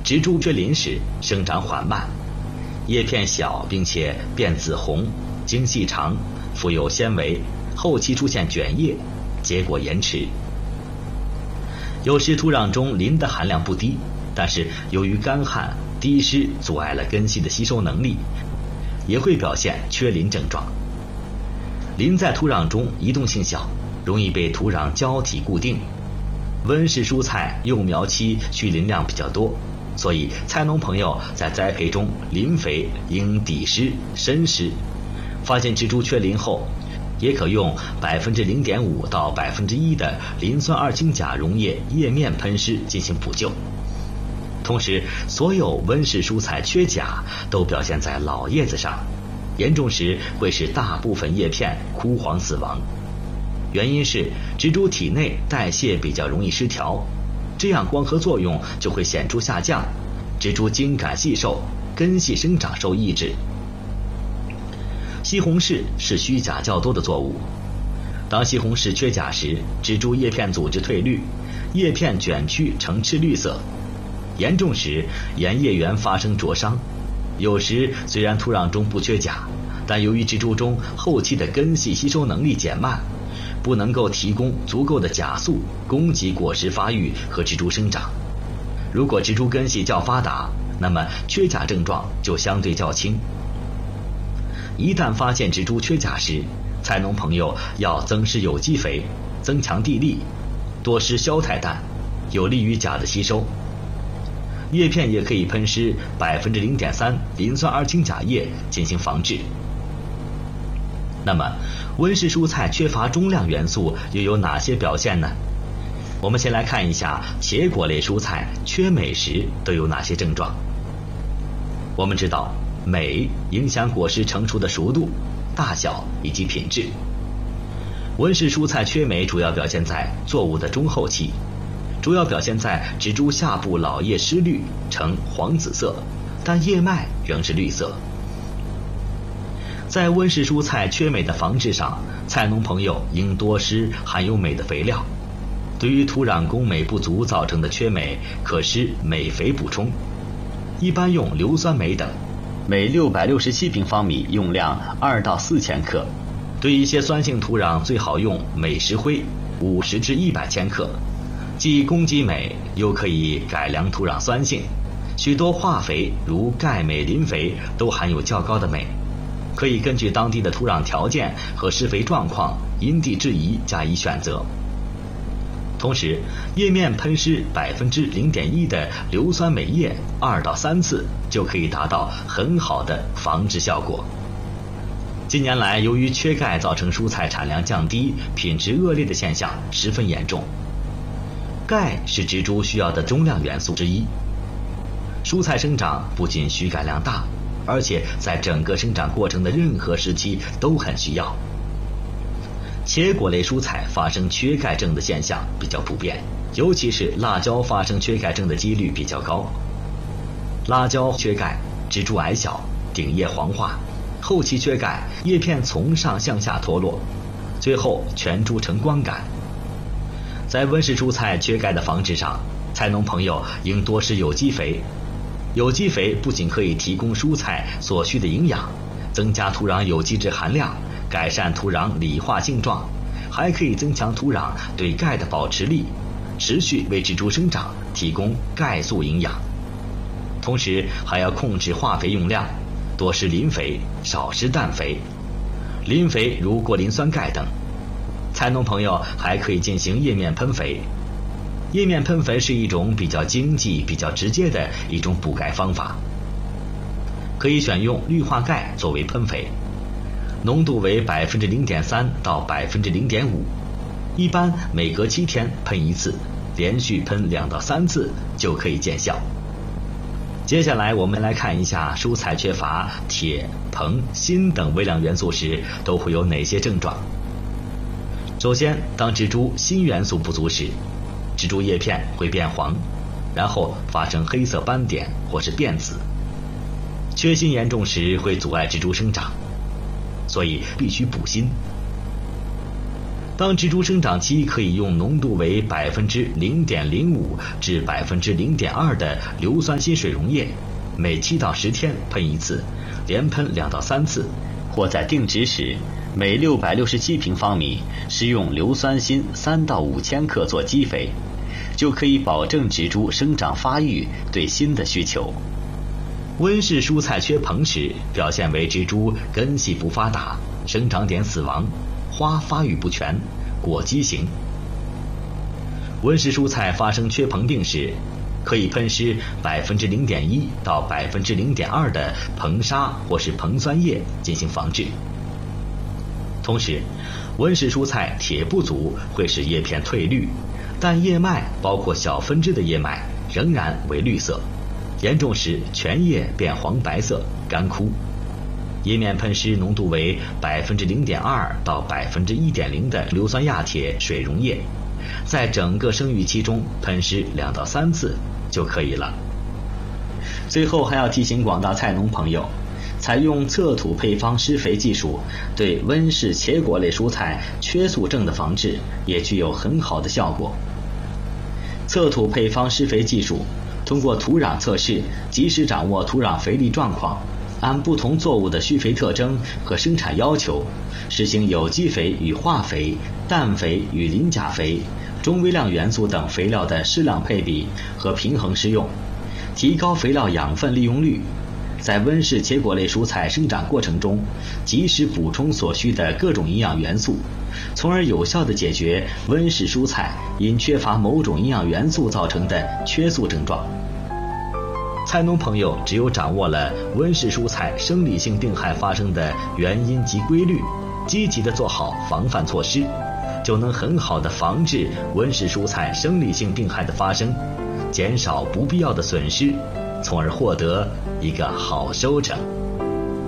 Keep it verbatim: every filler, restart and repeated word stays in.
植株缺磷时生长缓慢，叶片小并且变紫红，茎细长，富有纤维，后期出现卷叶，结果延迟。有时土壤中磷的含量不低，但是由于干旱、低湿阻碍了根系的吸收能力，也会表现缺磷症状。磷在土壤中移动性小，容易被土壤胶体固定。温室蔬菜幼苗期需磷量比较多，所以菜农朋友在栽培中磷肥应底湿深施。发现植株缺磷后，也可用百分之零点五到百分之一的磷酸二氢钾溶液叶面喷施进行补救。同时，所有温室蔬菜缺钾都表现在老叶子上，严重时会使大部分叶片枯黄死亡。原因是植株体内代谢比较容易失调，这样光合作用就会显著下降，植株茎秆细瘦，根系生长受抑制。西红柿是需钾较多的作物，当西红柿缺钾时，植株叶片组织褪绿，叶片卷曲呈赤绿色，严重时沿叶缘发生灼伤。有时虽然土壤中不缺钾，但由于植株中后期的根系吸收能力减慢，不能够提供足够的钾素供给果实发育和植株生长。如果植株根系较发达，那么缺钾症状就相对较轻。一旦发现植株缺钾时，菜农朋友要增施有机肥，增强地力，多施硝肽氮，有利于钾的吸收。叶片也可以喷施百分之零点三磷酸二氢钾液进行防治。那么，温室蔬菜缺乏中量元素又有哪些表现呢？我们先来看一下茄果类蔬菜缺镁时都有哪些症状。我们知道，镁影响果实成熟的熟度、大小以及品质。温室蔬菜缺镁主要表现在作物的中后期，主要表现在植株下部老叶失绿呈黄紫色，但叶脉仍是绿色。在温室蔬菜缺镁的防治上，菜农朋友应多施含有镁的肥料。对于土壤供镁不足造成的缺镁，可施镁肥补充，一般用硫酸镁等，每六百六十七平方米用量二到四千克。对一些酸性土壤最好用镁石灰五十至一百千克，既供给镁，又可以改良土壤酸性。许多化肥如钙镁磷肥都含有较高的镁，可以根据当地的土壤条件和施肥状况因地制宜加以选择。同时，叶面喷施百分之零点一的硫酸镁液二到三次，就可以达到很好的防治效果。近年来，由于缺钙造成蔬菜产量降低、品质恶劣的现象十分严重。钙是植株需要的中量元素之一，蔬菜生长不仅需钙量大，而且在整个生长过程的任何时期都很需要。茄果类蔬菜发生缺钙症的现象比较普遍，尤其是辣椒发生缺钙症的几率比较高。辣椒缺钙，植株矮小，顶叶黄化，后期缺钙，叶片从上向下脱落，最后全株呈光感。在温室蔬菜缺钙的防治上，菜农朋友应多施有机肥。有机肥不仅可以提供蔬菜所需的营养，增加土壤有机质含量，改善土壤理化性状，还可以增强土壤对钙的保持力，持续为植株生长提供钙素营养。同时还要控制化肥用量，多施磷肥，少施氮肥。磷肥如过磷酸钙等。菜农朋友还可以进行叶面喷肥。叶面喷肥是一种比较经济、比较直接的一种补钙方法，可以选用氯化钙作为喷肥，浓度为百分之零点三到百分之零点五，一般每隔七天喷一次，连续喷两到三次就可以见效。接下来我们来看一下蔬菜缺乏铁、硼、锌等微量元素时都会有哪些症状。首先，当植株锌元素不足时，植株叶片会变黄，然后发生黑色斑点或是变紫。缺锌严重时会阻碍植株生长，所以必须补锌。 当植株生长期，可以用浓度为百分之零点零五至百分之零点二的硫酸锌水溶液，每七到十天喷一次，连喷两到三次，或在定植时每六百六十七平方米施用硫酸锌三到五千克做基肥，就可以保证植株生长发育对锌的需求。温室蔬菜缺硼时，表现为植株根系不发达，生长点死亡，花发育不全，果畸形。温室蔬菜发生缺硼病时，可以喷施百分之零点一到百分之零点二的硼砂或是硼酸液进行防治。同时，温室蔬菜铁不足会使叶片褪绿，但叶脉包括小分支的叶脉仍然为绿色，严重时全叶变黄白色干枯。叶面喷施浓度为百分之零点二到百分之一点零的硫酸亚铁水溶液，在整个生育期中喷施两到三次就可以了。最后还要提醒广大菜农朋友，采用侧土配方施肥技术，对温室茄果类蔬菜缺素症的防治也具有很好的效果。侧土配方施肥技术通过土壤测试，及时掌握土壤肥力状况，按不同作物的需肥特征和生产要求，实行有机肥与化肥、氮肥与磷钾肥、中微量元素等肥料的适量配比和平衡施用，提高肥料养分利用率，在温室茄果类蔬菜生长过程中及时补充所需的各种营养元素，从而有效地解决温室蔬菜因缺乏某种营养元素造成的缺素症状。菜农朋友只有掌握了温室蔬菜生理性病害发生的原因及规律，积极地做好防范措施，就能很好地防治温室蔬菜生理性病害的发生，减少不必要的损失，从而获得一个好收成。